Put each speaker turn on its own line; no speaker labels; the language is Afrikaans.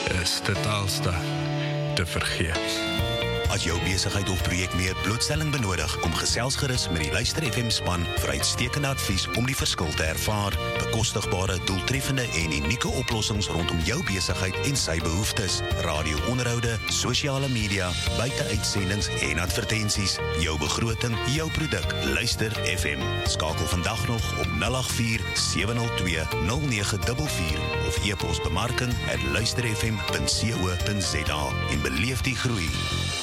is totaalste te vergeefs.
As jou besigheid of projek meer blootstelling benodig, kom gesels gerus met die Luister FM span vir uitstekende advies om die verskil te ervaar. Bekostigbare, doeltreffende en unieke oplossings rondom jou besigheid en sy behoeftes. Radio-onderhoude, sosiale media, buiteuitsendings en advertensies. Jou begroting, jou produk. Luister FM. Skakel vandag nog op 084-702-0944 of e-pos bemarking@luisterfm.co.za en beleef die groei.